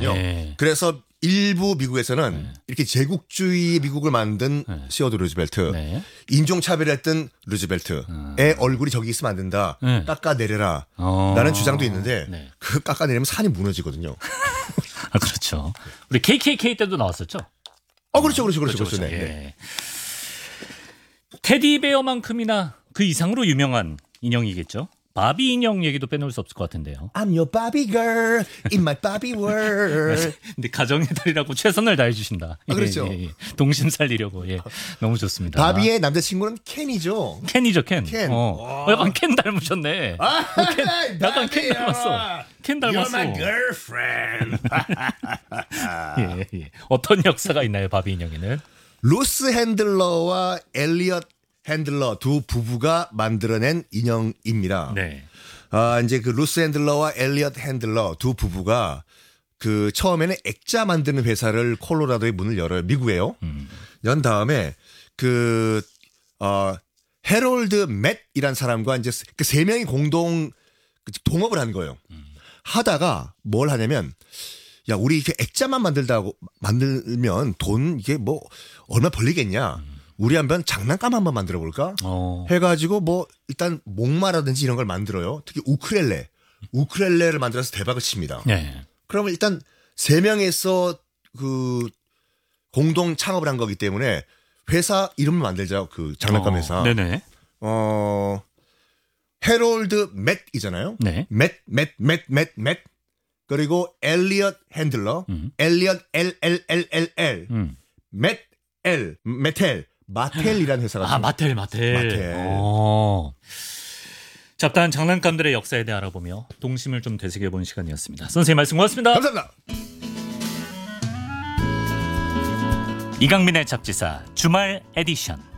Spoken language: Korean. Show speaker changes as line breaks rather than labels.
있거든요.
네.
그래서 일부 미국에서는
네.
이렇게 제국주의 미국을 만든
네.
시어도 루즈벨트,
네.
인종차별했던 루즈벨트의 얼굴이 저기 있으면 안 된다.
네.
깎아내려라.
어.
라는 주장도 있는데
네.
그 깎아내리면 산이 무너지거든요.
아, 그렇죠. 우리 KKK 때도 나왔었죠.
그렇죠. 네.
예. 테디베어만큼이나 그 이상으로 유명한 인형이겠죠. 바비 인형 얘기도 빼놓을 수 없을 것 같은데요.
I'm your Barbie girl in my Barbie world.
근데 가정의 달이라고 최선을 다해 주신다.
그렇죠.
예. 동심 살리려고. 예. 너무 좋습니다.
바비의 남자친구는 켄이죠.
켄이죠, 켄.
켄.
약간 켄 닮으셨네. 약간 켄 닮았어. 켄 닮았어.
You're my girlfriend.
예. 어떤 역사가 있나요, 바비 인형에는?
루스 핸들러와 엘리엇 핸들러 두 부부가 만들어낸 인형입니다.
네.
이제 그 루스 핸들러와 엘리엇 핸들러 두 부부가 그 처음에는 액자 만드는 회사를 콜로라도에 문을 열어요. 미국에요. 연 다음에 해롤드 맷이란 사람과 이제 그 세 명이 공동 동업을 한 거예요. 하다가 뭘 하냐면 야, 우리 이렇게 액자만 만들면 돈 이게 뭐 얼마 벌리겠냐. 우리 한번 장난감 한번 만들어 볼까? 해가지고 뭐 일단 목마라든지 이런 걸 만들어요. 특히 우크렐레를 만들어서 대박을 칩니다.
네.
그러면 일단 세 명에서 그 공동 창업을 한 거기 때문에 회사 이름을 만들자. 그 장난감 회사.
네네.
해롤드 맷이잖아요.
네.
맷. 그리고 엘리엇 핸들러. 엘리엇 LLLLL. 마텔이라는 회사가
마텔. 잡다한 장난감들의 역사에 대해 알아보며 동심을 좀 되새겨본 시간이었습니다. 선생님 말씀 고맙습니다.
감사합니다.
이강민의 잡지사 주말 에디션.